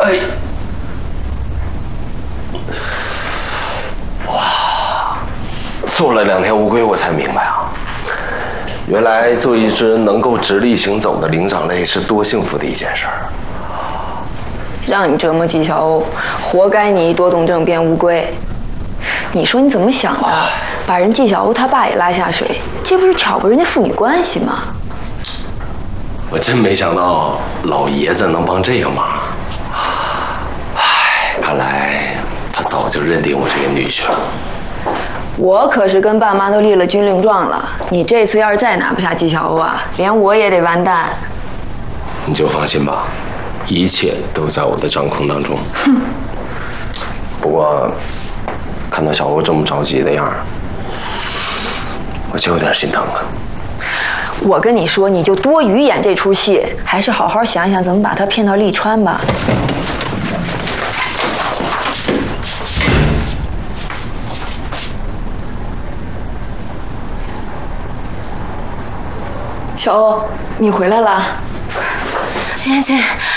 哎，哇，做了2天乌龟，我才明白啊，原来做一只能够直立行走的灵长类是多幸福的一件事儿。 让你折磨纪晓鸥，活该你多动症变乌龟。你说你怎么想的？把人纪晓鸥他爸也拉下水，这不是挑拨人家父女关系吗？ 我真没想到老爷子能帮这个忙。唉，看来他早就认定我这个女婿了。 我可是跟爸妈都立了军令状了，你这次要是再拿不下纪晓鸥啊，连我也得完蛋。 你就放心吧，一切都在我的掌控当中。哼。不过，看到小欧这么着急的样儿，我就有点心疼了。 我跟你说，你就多余演这出戏，还是好好想想怎么把他骗到利川吧。小欧，你回来了。 妍姐，